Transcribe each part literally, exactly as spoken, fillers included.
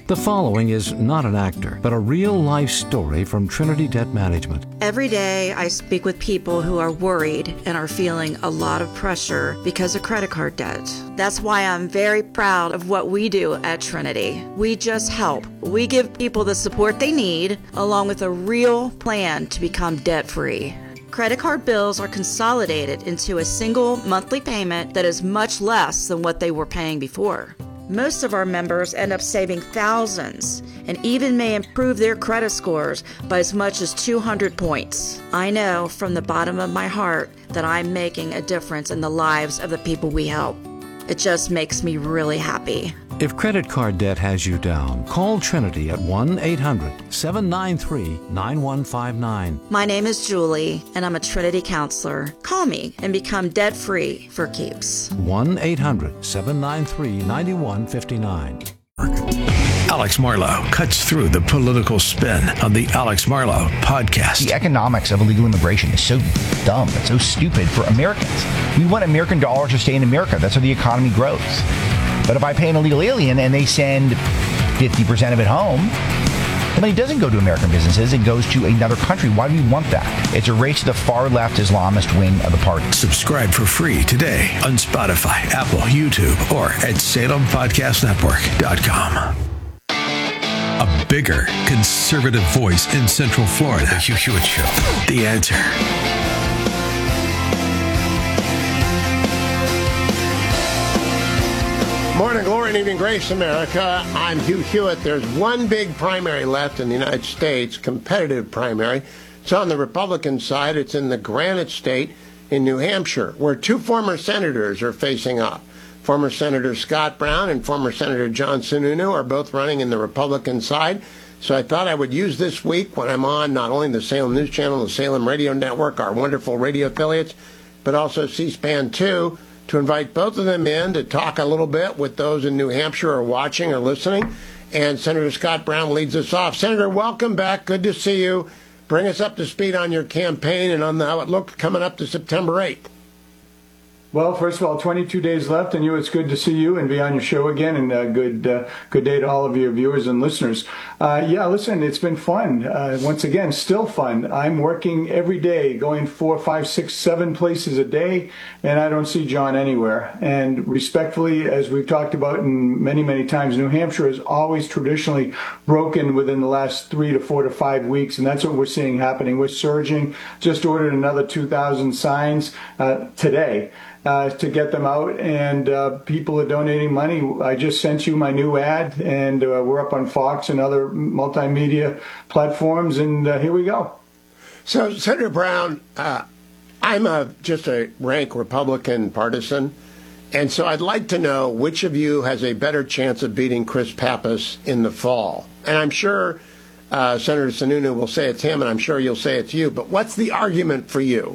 The following is not an actor, but a real-life story from Trinity Debt Management. Every day I speak with people who are worried and are feeling a lot of pressure because of credit card debt. That's why I'm very proud of what we do at Trinity. We just help. We give people the support they need, along with a real plan to become debt-free. Credit card bills are consolidated into a single monthly payment that is much less than what they were paying before. Most of our members end up saving thousands and even may improve their credit scores by as much as two hundred points. I know from the bottom of my heart that I'm making a difference in the lives of the people we help. It just makes me really happy. If credit card debt has you down, call Trinity at one eight hundred, seven nine three, nine one five nine. My name is Julie, and I'm a Trinity counselor. Call me and become debt-free for keeps. one eight hundred, seven nine three, nine one five nine. Alex Marlow cuts through the political spin on the Alex Marlow podcast. The economics of illegal immigration is so dumb. It's so stupid for Americans. We want American dollars to stay in America. That's how the economy grows. But if I pay an illegal alien and they send fifty percent of it home, the money doesn't go to American businesses. It goes to another country. Why do we want that? It's a race to the far-left Islamist wing of the party. Subscribe for free today on Spotify, Apple, YouTube, or at Salem Podcast Network dot com. A bigger conservative voice in Central Florida. The Hugh Hewitt Show. The Answer. Morning glory and evening grace, America. I'm Hugh Hewitt. There's one big primary left in the United States, competitive primary. It's on the Republican side. It's in the Granite State in New Hampshire, where two former senators are facing off. Former Senator Scott Brown and former Senator John Sununu are both running in the Republican side. So I thought I would use this week when I'm on not only the Salem News Channel, the Salem Radio Network, our wonderful radio affiliates, but also C-SPAN two, to invite both of them in to talk a little bit with those in New Hampshire who are watching or listening. And Senator Scott Brown leads us off. Senator, welcome back. Good to see you. Bring us up to speed on your campaign and on how it looked coming up to September eighth. Well, first of all, twenty-two days left, and you, it's good to see you and be on your show again, and uh, good uh, good day to all of your viewers and listeners. Uh, yeah, listen, it's been fun. Uh, once again, still fun. I'm working every day, going four, five, six, seven places a day, and I don't see John anywhere. And respectfully, as we've talked about in many, many times, New Hampshire has always traditionally broken within the last three to four to five weeks, and that's what we're seeing happening. We're surging. Just ordered another two thousand signs uh, today. Uh, to get them out, and uh, people are donating money. I just sent you my new ad, and uh, we're up on Fox and other multimedia platforms, and uh, here we go. So, Senator Brown, uh, I'm a, just a rank Republican partisan, and so I'd like to know which of you has a better chance of beating Chris Pappas in the fall. And I'm sure uh, Senator Sununu will say it's him, and I'm sure you'll say it's you, but what's the argument for you?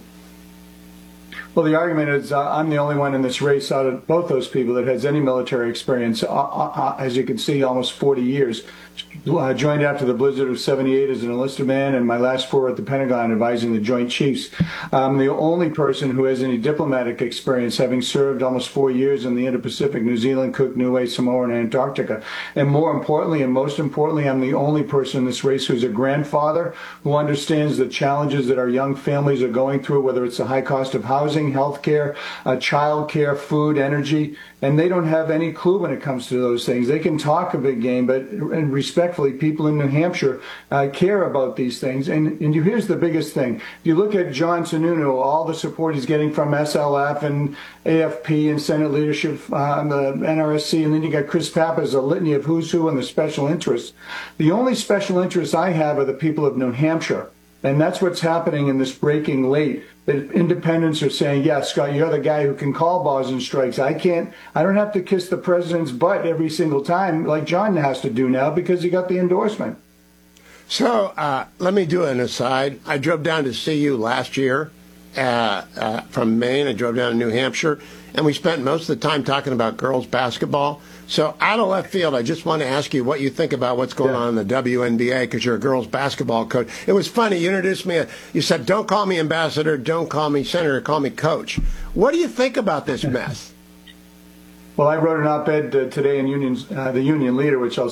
Well, the argument is uh, I'm the only one in this race out of both those people that has any military experience. Uh, uh, as you can see, almost forty years. Uh, joined after the blizzard of seventy-eight as an enlisted man, and my last four at the Pentagon advising the Joint Chiefs. I'm the only person who has any diplomatic experience, having served almost four years in the Indo-Pacific, New Zealand, Cook, Niue, Samoa, and Antarctica. And more importantly, and most importantly, I'm the only person in this race who's a grandfather who understands the challenges that our young families are going through, whether it's the high cost of housing, health care, uh, child care, food, energy, and they don't have any clue when it comes to those things. They can talk a big game, but and respectfully, people in New Hampshire uh, care about these things. And, and you, here's the biggest thing. If you look at John Sununu, all the support he's getting from S L F and A F P and Senate leadership uh, and the N R S C, and then you got Chris Pappas, a litany of who's who and the special interests. The only special interests I have are the people of New Hampshire. And that's what's happening in this breaking late. The independents are saying, yeah, Scott, you're the guy who can call balls and strikes. I can't, I don't have to kiss the president's butt every single time like John has to do now because he got the endorsement. So uh, let me do an aside. I drove down to see you last year uh, uh, from Maine. I drove down to New Hampshire, and we spent most of the time talking about girls basketball. So out of left field, I just want to ask you what you think about what's going yeah. on in the W N B A, because you're a girls basketball coach. It was funny. You introduced me. You said, don't call me ambassador, don't call me senator, call me coach. What do you think about this mess? Well, I wrote an op-ed uh, today in Union, uh, the Union Leader, which I'll